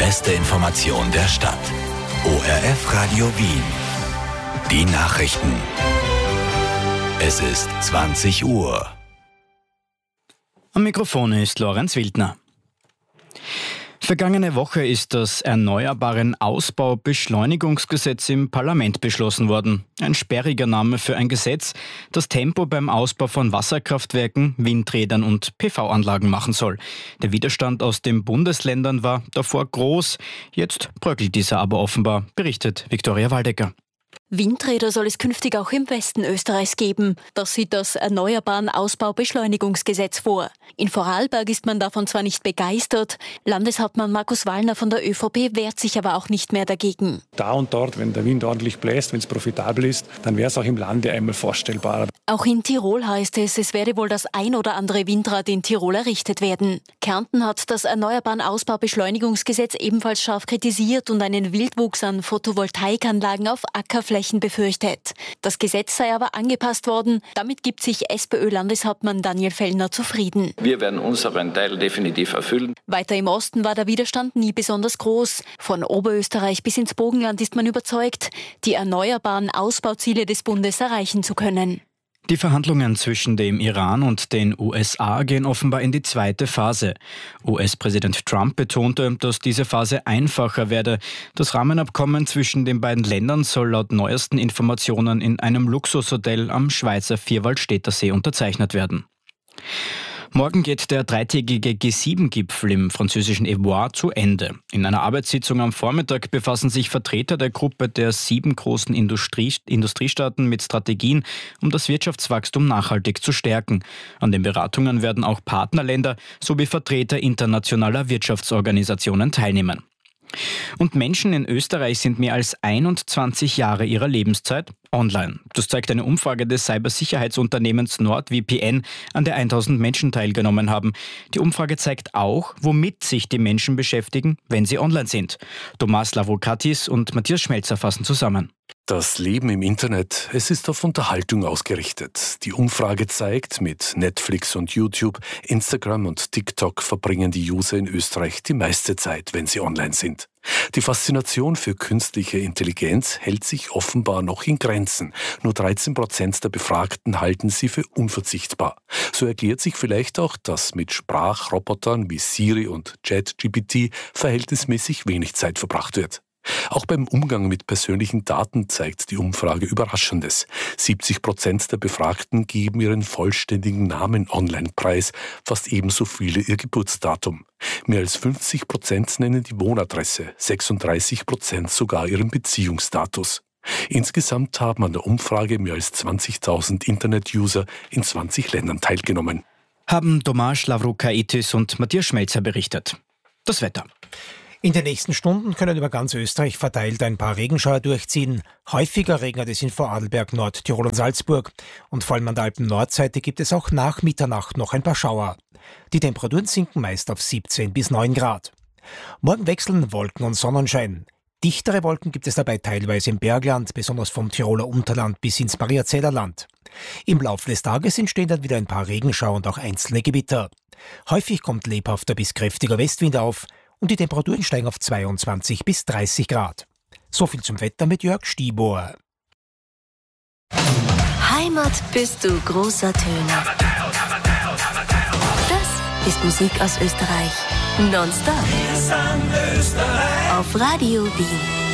beste Information der Stadt. ORF Radio Wien. Die Nachrichten. Es ist 20 Uhr. Am Mikrofon ist Lorenz Wildner. Vergangene Woche ist das Erneuerbaren Ausbau-Beschleunigungsgesetz im Parlament beschlossen worden. Ein sperriger Name für ein Gesetz, das Tempo beim Ausbau von Wasserkraftwerken, Windrädern und PV-Anlagen machen soll. Der Widerstand aus den Bundesländern war davor groß. Jetzt bröckelt dieser aber offenbar, berichtet Viktoria Waldecker. Windräder soll es künftig auch im Westen Österreichs geben. Das sieht das Erneuerbaren Ausbau-Beschleunigungsgesetz vor. In Vorarlberg ist man davon zwar nicht begeistert, Landeshauptmann Markus Wallner von der ÖVP wehrt sich aber auch nicht mehr dagegen. Da und dort, wenn der Wind ordentlich bläst, wenn es profitabel ist, dann wäre es auch im Lande einmal vorstellbar. Auch in Tirol heißt es werde wohl das ein oder andere Windrad in Tirol errichtet werden. Kärnten hat das Erneuerbaren Ausbau-Beschleunigungsgesetz ebenfalls scharf kritisiert und einen Wildwuchs an Photovoltaikanlagen auf Ackerflächen befürchtet. Das Gesetz sei aber angepasst worden. Damit gibt sich SPÖ-Landeshauptmann Daniel Fellner zufrieden. Wir werden unseren Teil definitiv erfüllen. Weiter im Osten war der Widerstand nie besonders groß. Von Oberösterreich bis ins Burgenland ist man überzeugt, die erneuerbaren Ausbauziele des Bundes erreichen zu können. Die Verhandlungen zwischen dem Iran und den USA gehen offenbar in die zweite Phase. US-Präsident Trump betonte, dass diese Phase einfacher werde. Das Rahmenabkommen zwischen den beiden Ländern soll laut neuesten Informationen in einem Luxushotel am Schweizer Vierwaldstätter See unterzeichnet werden. Morgen geht der dreitägige G7-Gipfel im französischen Évreux zu Ende. In einer Arbeitssitzung am Vormittag befassen sich Vertreter der Gruppe der 7 großen Industriestaaten mit Strategien, um das Wirtschaftswachstum nachhaltig zu stärken. An den Beratungen werden auch Partnerländer sowie Vertreter internationaler Wirtschaftsorganisationen teilnehmen. Und Menschen in Österreich sind mehr als 21 Jahre ihrer Lebenszeit online. Das zeigt eine Umfrage des Cybersicherheitsunternehmens NordVPN, an der 1000 Menschen teilgenommen haben. Die Umfrage zeigt auch, womit sich die Menschen beschäftigen, wenn sie online sind. Thomas Lavrokatis und Matthias Schmelzer fassen zusammen. Das Leben im Internet, es ist auf Unterhaltung ausgerichtet. Die Umfrage zeigt, mit Netflix und YouTube, Instagram und TikTok verbringen die User in Österreich die meiste Zeit, wenn sie online sind. Die Faszination für künstliche Intelligenz hält sich offenbar noch in Grenzen. Nur 13% der Befragten halten sie für unverzichtbar. So erklärt sich vielleicht auch, dass mit Sprachrobotern wie Siri und ChatGPT verhältnismäßig wenig Zeit verbracht wird. Auch beim Umgang mit persönlichen Daten zeigt die Umfrage Überraschendes. 70% der Befragten geben ihren vollständigen Namen online preis, fast ebenso viele ihr Geburtsdatum. Mehr als 50% nennen die Wohnadresse, 36% sogar ihren Beziehungsstatus. Insgesamt haben an der Umfrage mehr als 20.000 Internet-User in 20 Ländern teilgenommen. Haben Tomasz Lavrokatis und Matthias Schmelzer berichtet. Das Wetter. In den nächsten Stunden können über ganz Österreich verteilt ein paar Regenschauer durchziehen. Häufiger regnet es in Vorarlberg, Nordtirol und Salzburg. Und vor allem an der Alpen-Nordseite gibt es auch nach Mitternacht noch ein paar Schauer. Die Temperaturen sinken meist auf 17 bis 9 Grad. Morgen wechseln Wolken und Sonnenschein. Dichtere Wolken gibt es dabei teilweise im Bergland, besonders vom Tiroler Unterland bis ins Mariazeller Land. Im Laufe des Tages entstehen dann wieder ein paar Regenschauer und auch einzelne Gewitter. Häufig kommt lebhafter bis kräftiger Westwind auf. Und die Temperaturen steigen auf 22 bis 30 Grad. So viel zum Wetter mit Jörg Stiebohr. Heimat bist du großer Töne. Das ist Musik aus Österreich. Nonstop. Auf Radio Wien.